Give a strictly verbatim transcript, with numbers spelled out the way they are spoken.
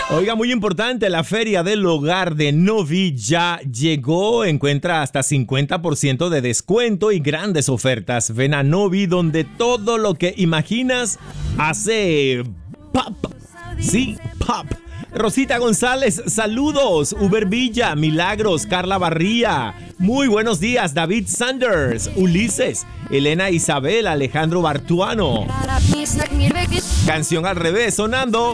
Oiga, muy importante, la Feria del Hogar de Novi ya llegó. Encuentra hasta cincuenta por ciento de descuento y grandes ofertas. Ven a Novi, donde todo lo que imaginas hace pop. Sí, pop. Rosita González, saludos. Uber Villa, Milagros, Carla Barría. Muy buenos días, David Sanders, Ulises, Elena Isabel, Alejandro Bartuano. Canción al revés sonando.